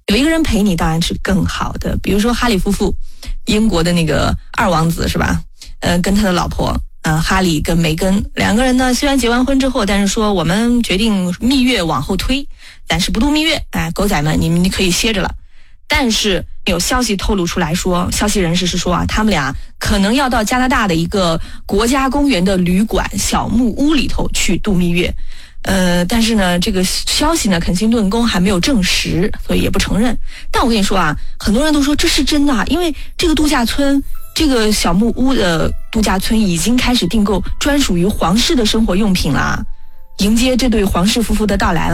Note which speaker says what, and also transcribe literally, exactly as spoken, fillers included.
Speaker 1: 有一个人陪你当然是更好的，比如说哈里夫妇，英国的那个二王子是吧？呃，跟他的老婆，呃，哈里跟梅根两个人呢，虽然结完婚之后，但是说我们决定蜜月往后推，但是不度蜜月，哎，狗仔们你们可以歇着了。但是有消息透露出来说，消息人士是说啊，他们俩可能要到加拿大的一个国家公园的旅馆小木屋里头去度蜜月。呃，但是呢，这个消息呢，肯辛顿宫还没有证实，所以也不承认。但我跟你说啊，很多人都说这是真的啊，因为这个度假村，这个小木屋的度假村已经开始订购专属于皇室的生活用品啦，迎接这对皇室夫妇的到来了。